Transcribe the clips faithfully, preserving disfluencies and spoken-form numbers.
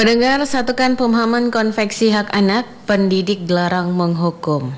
Pendengar, satukan pemahaman konveksi hak anak, pendidik dilarang menghukum.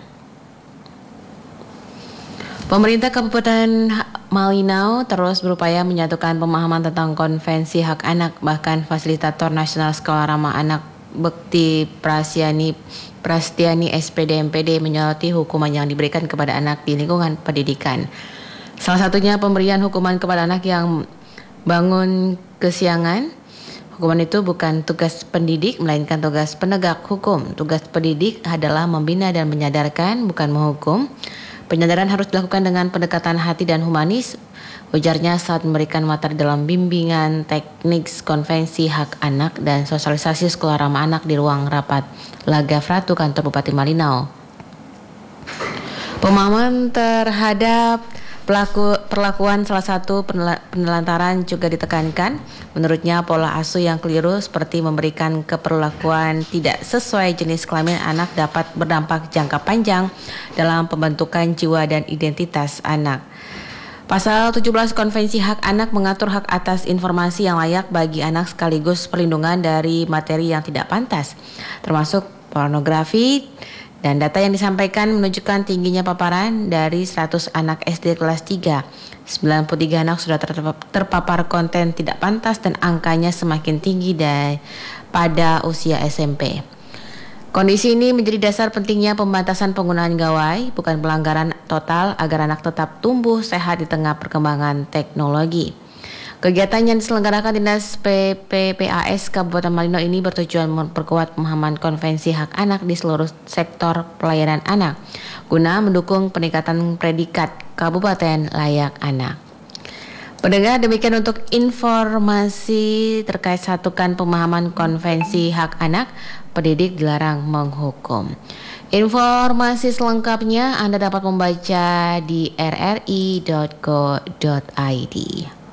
Pemerintah Kabupaten Malinau terus berupaya menyatukan pemahaman tentang konvensi hak anak. Bahkan Fasilitator Nasional Sekolah Ramah Anak Bekti Prastiani Prastiani S P D M P D menyoroti hukuman yang diberikan kepada anak di lingkungan pendidikan. Salah satunya pemberian hukuman kepada anak yang bangun kesiangan. Hukuman itu bukan tugas pendidik, melainkan tugas penegak hukum. Tugas pendidik adalah membina dan menyadarkan, bukan menghukum. Penyadaran harus dilakukan dengan pendekatan hati dan humanis, ujarnya saat memberikan materi dalam bimbingan teknik konvensi hak anak dan sosialisasi sekolah ramah anak di ruang rapat Laga Fratu kantor Bupati Malinau. Pemahaman terhadap Pelaku, perlakuan salah satu penelantaran juga ditekankan. Menurutnya pola asuh yang keliru seperti memberikan keperlakuan tidak sesuai jenis kelamin anak dapat berdampak jangka panjang dalam pembentukan jiwa dan identitas anak. Pasal tujuh belas Konvensi Hak Anak mengatur hak atas informasi yang layak bagi anak sekaligus perlindungan dari materi yang tidak pantas, termasuk pornografi. Dan data yang disampaikan menunjukkan tingginya paparan dari seratus anak S D kelas tiga. sembilan puluh tiga anak sudah terpapar konten tidak pantas dan angkanya semakin tinggi dari pada usia S M P. Kondisi ini menjadi dasar pentingnya pembatasan penggunaan gawai, bukan pelanggaran total agar anak tetap tumbuh sehat di tengah perkembangan teknologi. Kegiatan yang diselenggarakan Dinas P P P A S Kabupaten Malinau ini bertujuan memperkuat pemahaman konvensi hak anak di seluruh sektor pelayanan anak guna mendukung peningkatan predikat Kabupaten Layak Anak. Pendengar, demikian untuk informasi terkait satukan pemahaman konvensi hak anak, pendidik dilarang menghukum. Informasi selengkapnya Anda dapat membaca di r r i dot go dot i d.